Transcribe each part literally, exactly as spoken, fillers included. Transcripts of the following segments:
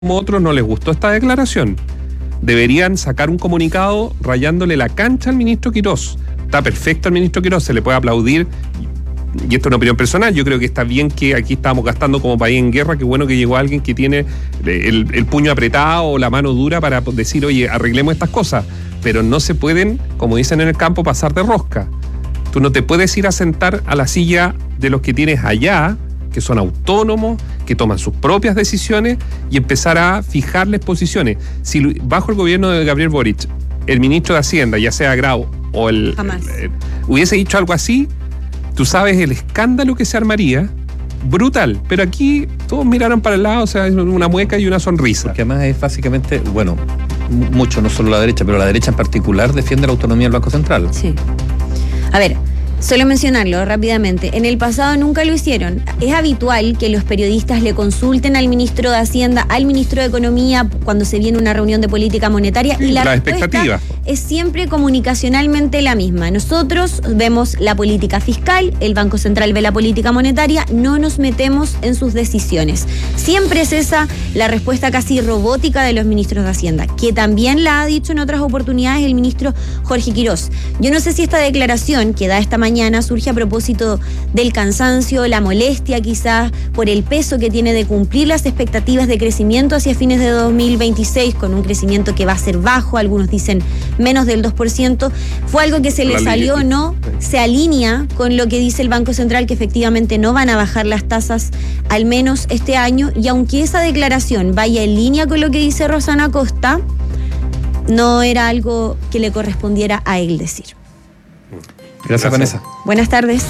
otros no les gustó esta declaración. Deberían sacar un comunicado rayándole la cancha al ministro Quirós. Está perfecto al ministro Quirós, se le puede aplaudir, y esto es una opinión personal. Yo creo que está bien que aquí estamos gastando como país en guerra. Qué bueno que llegó alguien que tiene el, el puño apretado o la mano dura para decir, oye, arreglemos estas cosas. Pero no se pueden, como dicen en el campo, pasar de rosca. Tú no te puedes ir a sentar a la silla de los que tienes allá, que son autónomos, que toman sus propias decisiones, y empezar a fijarles posiciones. Si bajo el gobierno de Gabriel Boric, el ministro de Hacienda, ya sea Grau o el, el, el hubiese dicho algo así, tú sabes el escándalo que se armaría, brutal. Pero aquí todos miraron para el lado, o sea, una mueca y una sonrisa. Porque además es básicamente, bueno, mucho, no solo la derecha, pero la derecha en particular defiende la autonomía del Banco Central. Sí. A ver, solo mencionarlo rápidamente. En el pasado nunca lo hicieron. Es habitual que los periodistas le consulten al ministro de Hacienda, al ministro de Economía, cuando se viene una reunión de política monetaria, y la, la respuesta expectativa es siempre comunicacionalmente la misma. Nosotros vemos la política fiscal, el Banco Central ve la política monetaria, no nos metemos en sus decisiones. Siempre es esa la respuesta casi robótica de los ministros de Hacienda, que también la ha dicho en otras oportunidades el ministro Jorge Quirós. Yo no sé si esta declaración que da esta mañana mañana surge a propósito del cansancio, la molestia quizás por el peso que tiene de cumplir las expectativas de crecimiento hacia fines de dos mil veintiséis, con un crecimiento que va a ser bajo, algunos dicen menos del dos por ciento. ¿Fue algo que se le salió o no? Se alinea con lo que dice el Banco Central, que efectivamente no van a bajar las tasas al menos este año, y aunque esa declaración vaya en línea con lo que dice Rosana Costa, no era algo que le correspondiera a él decir. Gracias, Vanessa. Buenas tardes.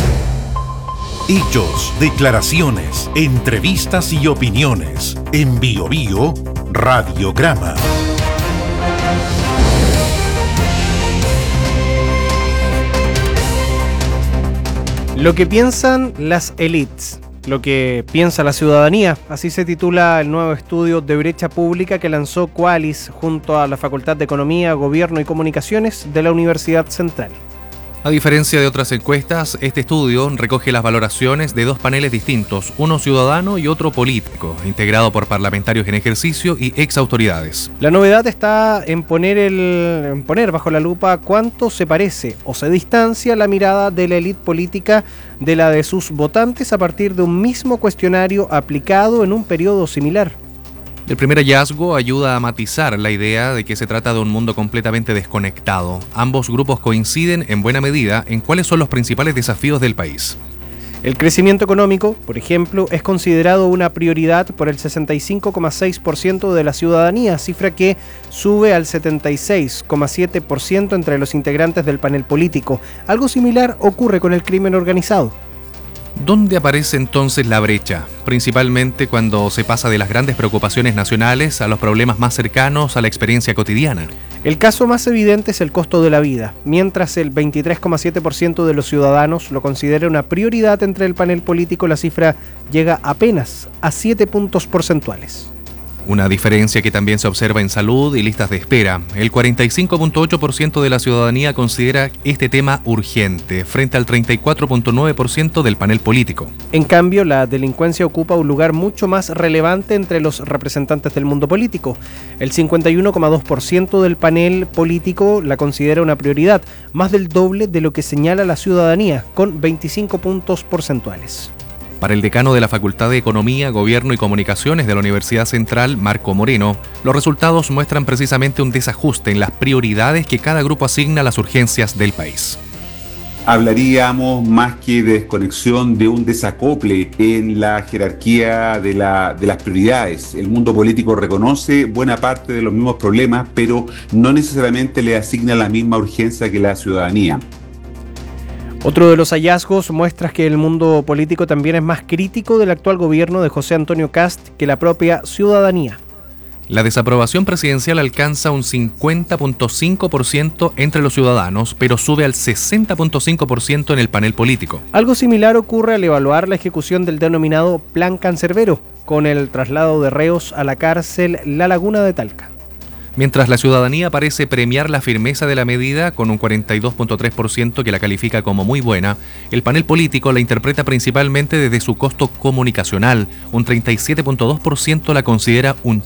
Hechos, declaraciones, entrevistas y opiniones. En Bio Bio, Radiograma. Lo que piensan las élites, lo que piensa la ciudadanía, así se titula el nuevo estudio de brecha pública que lanzó Qualis junto a la Facultad de Economía, Gobierno y Comunicaciones de la Universidad Central. A diferencia de otras encuestas, este estudio recoge las valoraciones de dos paneles distintos, uno ciudadano y otro político, integrado por parlamentarios en ejercicio y ex autoridades. La novedad está en poner, el, en poner bajo la lupa cuánto se parece o se distancia la mirada de la élite política de la de sus votantes a partir de un mismo cuestionario aplicado en un periodo similar. El primer hallazgo ayuda a matizar la idea de que se trata de un mundo completamente desconectado. Ambos grupos coinciden en buena medida en cuáles son los principales desafíos del país. El crecimiento económico, por ejemplo, es considerado una prioridad por el sesenta y cinco coma seis por ciento de la ciudadanía, cifra que sube al setenta y seis coma siete por ciento entre los integrantes del panel político. Algo similar ocurre con el crimen organizado. ¿Dónde aparece entonces la brecha? Principalmente cuando se pasa de las grandes preocupaciones nacionales a los problemas más cercanos a la experiencia cotidiana. El caso más evidente es el costo de la vida. Mientras el veintitrés coma siete por ciento de los ciudadanos lo considera una prioridad entre el panel político, la cifra llega apenas a siete puntos porcentuales. Una diferencia que también se observa en salud y listas de espera. El cuarenta y cinco punto ocho por ciento de la ciudadanía considera este tema urgente, frente al treinta y cuatro punto nueve por ciento del panel político. En cambio, la delincuencia ocupa un lugar mucho más relevante entre los representantes del mundo político. El cincuenta y uno coma dos por ciento del panel político la considera una prioridad, más del doble de lo que señala la ciudadanía, con veinticinco puntos porcentuales. Para el decano de la Facultad de Economía, Gobierno y Comunicaciones de la Universidad Central, Marco Moreno, los resultados muestran precisamente un desajuste en las prioridades que cada grupo asigna a las urgencias del país. Hablaríamos más que de desconexión, de un desacople en la jerarquía de, la, de las prioridades. El mundo político reconoce buena parte de los mismos problemas, pero no necesariamente le asigna la misma urgencia que la ciudadanía. Otro de los hallazgos muestra que el mundo político también es más crítico del actual gobierno de José Antonio Kast que la propia ciudadanía. La desaprobación presidencial alcanza un cincuenta punto cinco por ciento entre los ciudadanos, pero sube al sesenta punto cinco por ciento en el panel político. Algo similar ocurre al evaluar la ejecución del denominado Plan Cancerbero, con el traslado de reos a la cárcel La Laguna de Talca. Mientras la ciudadanía parece premiar la firmeza de la medida con un cuarenta y dos punto tres por ciento que la califica como muy buena, el panel político la interpreta principalmente desde su costo comunicacional. Un treinta y siete punto dos por ciento la considera un